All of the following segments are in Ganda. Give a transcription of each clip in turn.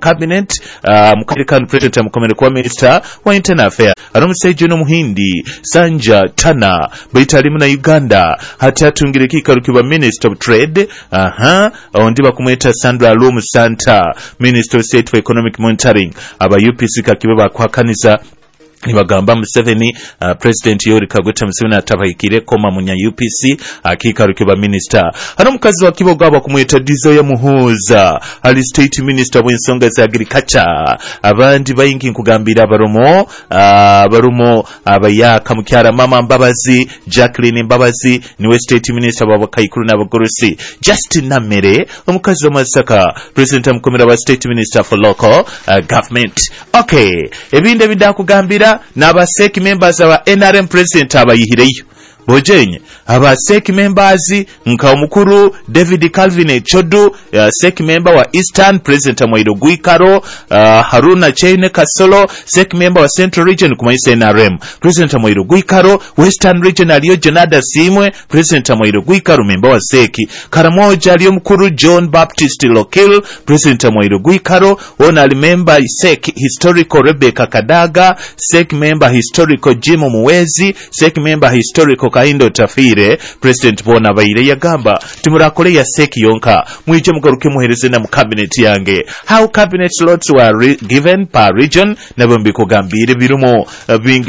cabinet mukalikanu president mukomere kwa minister wa internal affairs anomusejo no muhindi Sanja Tana baitali muna Uganda hati atungire kikarukibwa minister of trade ondi bakumweta Sandra Lumu Santa minister of state for economic monitoring aba UPC kakibe bakwakaniza nibagamba Museveni president Yoweri Kaguta Museveni atabayikire koma munya UPC akikarukibwa minister hano mukazi wa Kiboga bakumweta Dizo ya Muhuza ali state minister w'ensonga za agriculture abandi bayingi nkugambira barumo abayaka mukyara mama Mbabazi Jacqueline Mbabazi niwe state minister babakayikuru n'abagorosi Justin Namere omukazi wa Masaka president amukomera wa state minister for local government. Okay, ebinde bidakugambira n'aba SEC members aba NRM president abayihireyo bojenye aba SEC members nka omukuru David Calvin Chodu SEC member wa Eastern president Mwairo Gwikaro Haruna Chaine Kasolo SEC member wa Central region kumaisa NRM president Mwairo Gwikaro Western region aliyo Jonada Simwe president Mwairo Gwikaro member wa SEC Karamoja aliyo mkuru John Baptist Lokil president Mwairo Gwikaro ona ali member SEC historical Rebecca Kadaga SEC member historical Jim Muwezi SEC member historical Kaindo Tafire president bona bayire yagamba timurakole ya SEC yonka mwije mugaruke muhereze na mu cabinet yange how cabinet slots were given per region nabombi kugambire birumo bingi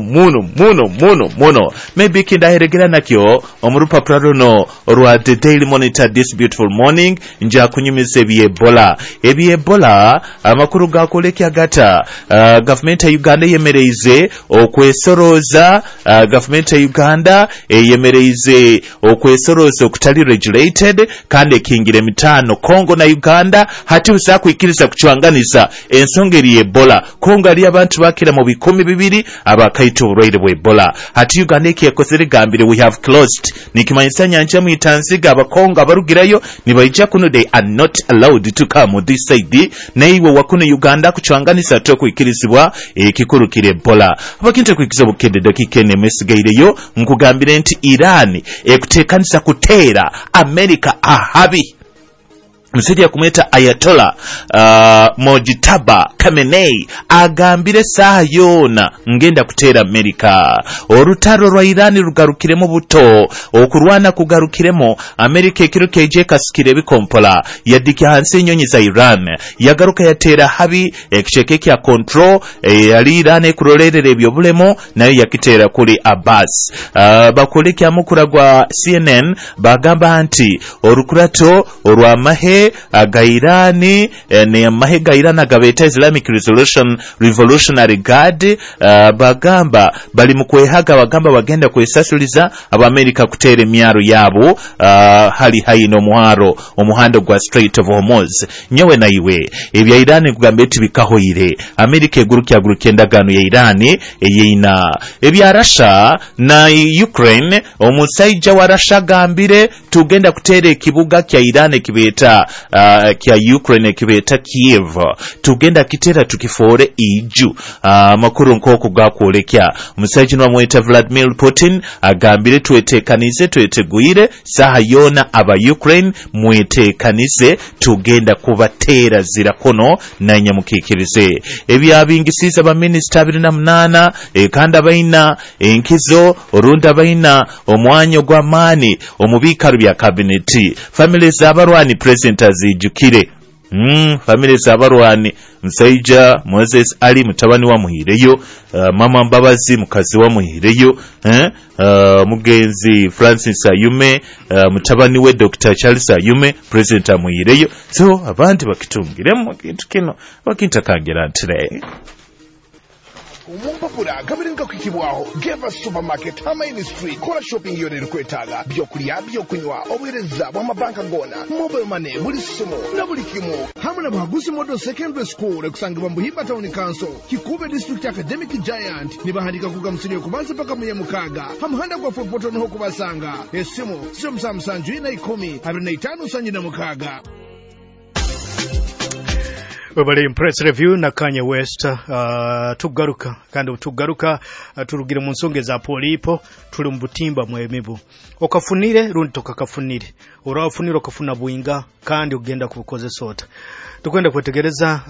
muno maybe kindaheregera nakyo omurupapuro runo rwa the Daily Monitor this beautiful morning nja kunyumize Ebola amakuru gakolekya gata government ya Uganda yemereze okwesoroza government ya Uganda yemereze okwesoroza okutali regulated kandi kingire mitano Kongo na Uganda hati usakwikiriza kuchwanganiza ensongeri Ebola Kongo ali abantu bakira mu 12 abakaito obulwaire bwa Ebola hati Uganda ekyekozere gambire we have closed nikimanyisa nyanja mu itanziga abakongo abarugirayo nibayija kuno they are not allowed to come this side naiwe wakuno Uganda kuchwanganiza to kwikirizibwa ekikurukire Ebola abakinte kwikiza bukende dakika ne mesigaireyo nkugambire nti Iran ekutekanisa kutera America ahabi Msidi kumeta Ayatollah Mojitaba Khamenei agambire saha yona ngenda kutera Amerika orutaro rwa Iran rugarukiremo buto okurwana kugarukiremo Amerika ekirukeje kasikire bikompola yadiki hansi nyonyi za Iran yagaruka yatera habi ekishekeki ya control yali Iran kurorerere byobulemo nayo yakitera kuri Abbas bakoleki amukuragwa CNN bagamba anti orukurato orwamahe agairani ne mahe gairana gabeta Islamic Revolutionary Guard bagamba bali mukwehaga bagamba bagenda kwesasuliza abamerika kutere myaro yabo hali haino muharo omuhando gwa Strait of Hormuz nyewe na iwe ebya Iran kugamba eti bikahoire Amerika egurukya endagano ya Iran eyeina ebya Russia na Ukraine omusaija wa Russia gambire tugenda kutere kibuga kya Iran kibeta kya Ukraine kibeta Kiev tugenda kitera tukifore iju makuru nkoko gakolekya omusaiji n'amweta Vladimir Putin agambire twetekanize tweteguire saha yona aba Ukraine mwetekanize tugenda kubatera zirakono na nyamukikirize ebyabingisiza ba minister 28 ekanda baina enkizo orunda baina omwanyo gwa mani omubikaru bya cabinet family z'abarwani president azijukire family z'abarwani Msaija Moses Ali mutabani wa Muhireyo mama Mbabazi mukazi wa Muhireyo mugenzi Francis Ayume mutabani we Dr. Charles Ayume president Muhireyo so abandi bakitungiremo kintu kino bakintakagera ntire Umumpapura gabiringa kwikibwaho Geva Supermarket Hamaini Street kola shopping yone kwetaga byokulya byokunywa obwereza bwa mabanka ngona mobile money buli sumo na buli kimu hamuna baguzi modo secondary school kusangibwa Buhimba Town Council Kikube District Academic Giant nibahandika kugamsiriyo kubanza paka mu Mukaga hamuhanda kwa fopoto no kubasanga esimo sio msamsanju na 10 25 sanyi na Mukaga. Webale Impress Review na Kanye West tugaruka kandi tugaruka turugira mu nsonge za polipo tuli mbutimba mwemibu okafunire rundi tokakafunire urafunira okafuna buinga kandi ugenda kubukoze sota tukwenda kwetegereza